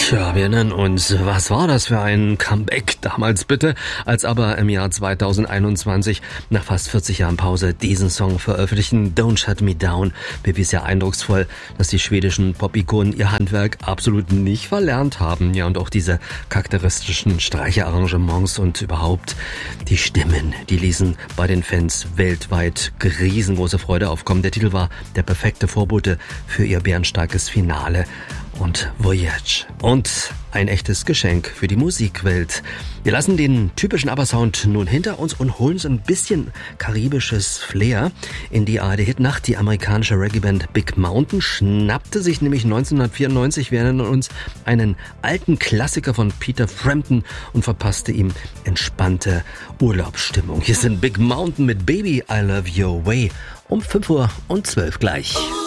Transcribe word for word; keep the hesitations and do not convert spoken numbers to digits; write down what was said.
Tja, wir erinnern uns, was war das für ein Comeback damals bitte, als aber im Jahr zweitausendeinundzwanzig nach fast vierzig Jahren Pause diesen Song veröffentlichten, Don't Shut Me Down, bewies ja eindrucksvoll, dass die schwedischen Pop-Ikonen ihr Handwerk absolut nicht verlernt haben. Ja, und auch diese charakteristischen Streicherarrangements und überhaupt die Stimmen, die ließen bei den Fans weltweit riesengroße Freude aufkommen. Der Titel war der perfekte Vorbote für ihr bärenstarkes Finale und Voyage. Und ein echtes Geschenk für die Musikwelt. Wir lassen den typischen ABBA-Sound nun hinter uns und holen so ein bisschen karibisches Flair in die A R D-Hitnacht. Die amerikanische Reggae-Band Big Mountain schnappte sich nämlich neunzehnhundertvierundneunzig, wir erinnern uns, einen alten Klassiker von Peter Frampton und verpasste ihm entspannte Urlaubsstimmung. Hier sind Big Mountain mit Baby I Love Your Way um fünf Uhr und zwölf gleich.